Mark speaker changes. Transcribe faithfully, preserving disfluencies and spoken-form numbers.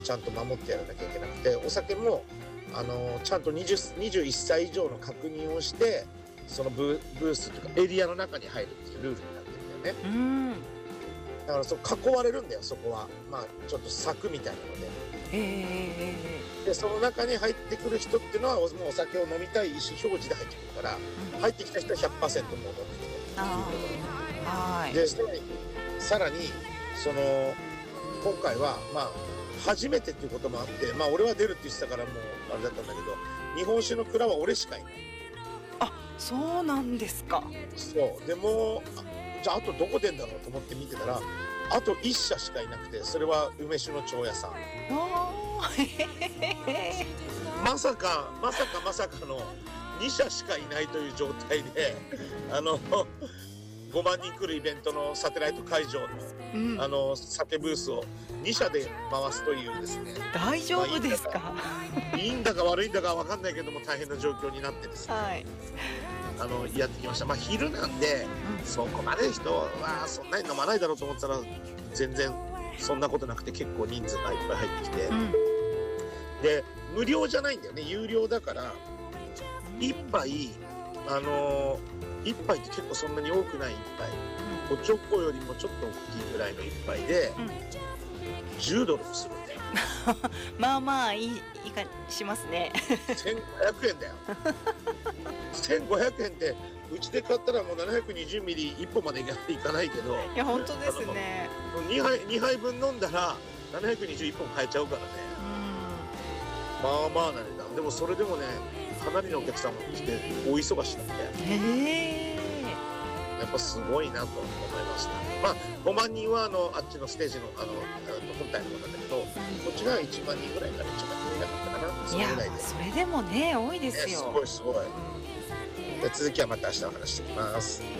Speaker 1: ちゃんと守ってやらなきゃいけなくて、お酒もあのちゃんとにじゅう、にじゅういっさい以上の確認をして、そのブブースというかエリアの中に入るっていうルールになってるんだよね。
Speaker 2: うん。
Speaker 1: だからそう囲われるんだよ、そこは。まあちょっと柵みたいなので。
Speaker 2: ええええええ。
Speaker 1: で、その中に入ってくる人っていうのは、もうお酒を飲みたい意思表示で入ってくるから、
Speaker 2: うん。
Speaker 1: 入ってきた人はひゃくパーセントもう飲んでくるという
Speaker 2: あ
Speaker 1: こと
Speaker 2: あ、は
Speaker 1: なんで。
Speaker 2: い。
Speaker 1: で、さらにさらに、その、今回は、まあ、初めてっていうこともあって、まあ、俺は出るって言ってたからもうあれだったんだけど、日本酒の蔵は俺しかいない。
Speaker 2: あ、そうなんですか。
Speaker 1: そう。でも、あ、じゃあ、あとどこ出んだろうと思って見てたら、あといっ社しかいなくて、それは梅酒の長屋さん。
Speaker 2: ああ、へへへへ。
Speaker 1: まさか、まさかまさかのに社しかいないという状態で、あの、ごまん人来るイベントのサテライト会場の、
Speaker 2: うん。
Speaker 1: あの、酒ブースをに社で回すというですね、
Speaker 2: 大丈
Speaker 1: まあ、いい
Speaker 2: 夫
Speaker 1: んだか
Speaker 2: ですか？
Speaker 1: いいんだか悪いんだかわかんないけども、大変な状況になってですね、
Speaker 2: はい。
Speaker 1: あの、やってきました。まあ、昼なんで、
Speaker 2: うん。
Speaker 1: そこまで人はそんなに飲まないだろうと思ってたら、全然そんなことなくて結構人数がいっぱい入ってきて、
Speaker 2: うん。
Speaker 1: で、無料じゃないんだよね、有料だから、一杯、あの、一杯って結構そんなに多くない一杯、おちょこよりもちょっと大きいぐらいの一杯で、
Speaker 2: うん。
Speaker 1: じゅうドルもするんだよ。
Speaker 2: まあまあ、いいいいかしますね。
Speaker 1: せんごひゃくえんだよ。せんごひゃくえんって、うちで買ったらもうななひゃくにじゅうミリいっぽんまでいかいかないけど、
Speaker 2: いや、ほんとで
Speaker 1: あの、
Speaker 2: すね。
Speaker 1: にはいにはいぶん飲んだら、ななひゃくにじゅういっぽん買えちゃうからね。
Speaker 2: うーん。
Speaker 1: まあまあな値段。でもそれでもね、かなりのお客さんも来て、大忙しだって。
Speaker 2: へえ。
Speaker 1: やっぱすごいなと思いました。まあ、ごまん人はあの、あっちのステージの、あの、あの本体の方なんだけど、こっちがいちまん人ぐらいからいちまん人ぐらいだったかな。そ
Speaker 2: いや、
Speaker 1: のぐらいで。
Speaker 2: ま、それでもね、多いで
Speaker 1: ね、す
Speaker 2: すよ。
Speaker 1: ごいすごい。
Speaker 2: うん。
Speaker 1: で、続きはまた明日お話していきます。